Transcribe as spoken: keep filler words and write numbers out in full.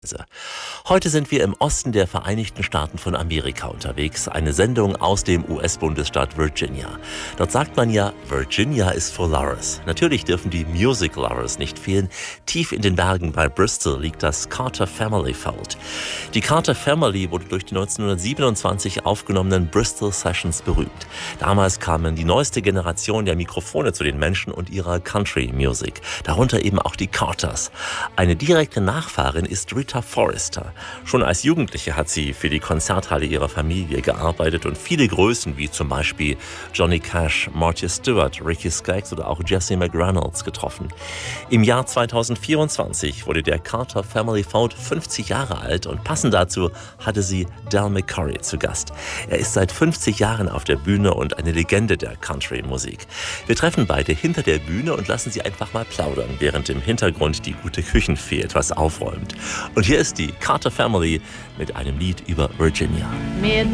Heute sind wir im Osten der Vereinigten Staaten von Amerika unterwegs, eine Sendung aus dem U S-Bundesstaat Virginia. Dort sagt man ja, Virginia ist for lovers. Natürlich dürfen die Music Lovers nicht fehlen. Tief in den Bergen bei Bristol liegt das Carter Family Fold. Die Carter Family wurde durch die neunzehnhundertsiebenundzwanzig aufgenommenen Bristol Sessions berühmt. Damals kamen die neueste Generation der Mikrofone zu den Menschen und ihrer Country-Music, darunter eben auch die Carters. Eine direkte Nachfahrin ist Rita Forrester. Schon als Jugendliche hat sie für die Konzerthalle ihrer Familie gearbeitet und viele Größen wie zum Beispiel Johnny Cash, Marty Stewart, Ricky Skaggs oder auch Jesse McReynolds getroffen. Im Jahr zweitausendvierundzwanzig wurde der Carter Family Fold fünfzig Jahre alt und passend dazu hatte sie Del McCoury zu Gast. Er ist seit fünfzig Jahren auf der Bühne und eine Legende der Country-Musik. Wir treffen beide hinter der Bühne und lassen sie einfach mal plaudern, während im Hintergrund die gute Küchenfee etwas aufräumt. Und hier ist die Carter Family mit einem Lied über Virginia.